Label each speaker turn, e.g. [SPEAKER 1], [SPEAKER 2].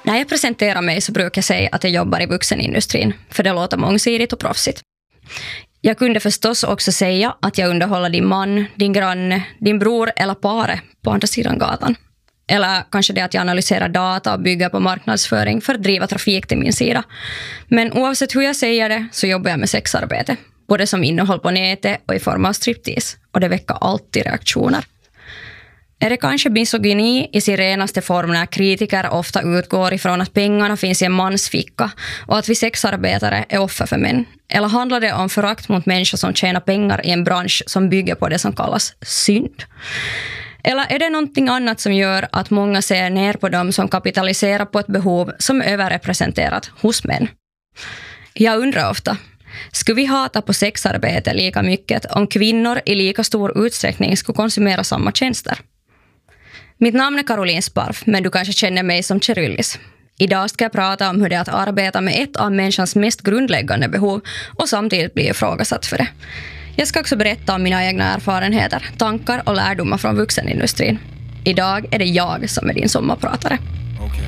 [SPEAKER 1] När jag presenterar mig så brukar jag säga att jag jobbar i vuxenindustrin, för det låter mångsidigt och proffsigt. Jag kunde förstås också säga att jag underhåller din man, din granne, din bror eller paret på andra sidan gatan. Eller kanske det att jag analyserar data och bygger på marknadsföring för att driva trafik till min sida. Men oavsett hur jag säger det så jobbar jag med sexarbete. Både som innehåll på nätet och i form av striptease. Och det väcker alltid reaktioner. Är det kanske misogyni i sin renaste form när kritiker ofta utgår ifrån att pengarna finns i en mans ficka och att vi sexarbetare är offer för män? Eller handlar det om förakt mot människor som tjänar pengar i en bransch som bygger på det som kallas synd? Eller är det någonting annat som gör att många ser ner på dem som kapitaliserar på ett behov som är överrepresenterat hos män? Jag undrar ofta, skulle vi hata på sexarbete lika mycket om kvinnor i lika stor utsträckning skulle konsumera samma tjänster? Mitt namn är Caroline Sparf, men du kanske känner mig som Cheryllis. Idag ska jag prata om hur det är att arbeta med ett av människans mest grundläggande behov och samtidigt bli ifrågasatt för det. Jag ska också berätta om mina egna erfarenheter, tankar och lärdomar från vuxenindustrin. Idag är det jag som är din sommarpratare.